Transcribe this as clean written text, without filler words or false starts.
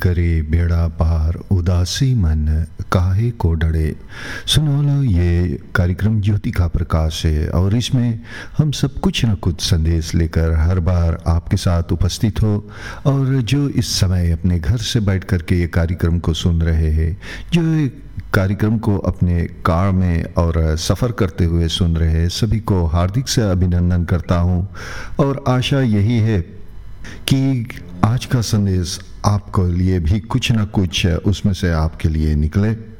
करे बेड़ा पार उदासी मन काहे को डरे। सुनो लो, ये कार्यक्रम ज्योति का प्रकाश है और इसमें हम सब कुछ न कुछ संदेश लेकर हर बार आपके साथ उपस्थित हो। और जो इस समय अपने घर से बैठ कर के ये कार्यक्रम को सुन रहे हैं, जो कार्यक्रम को अपने कार में और सफ़र करते हुए सुन रहे हैं, सभी को हार्दिक से अभिनंदन करता हूँ। और आशा यही है कि आज का संदेश आपके लिए भी कुछ न कुछ उसमें से आपके लिए निकले।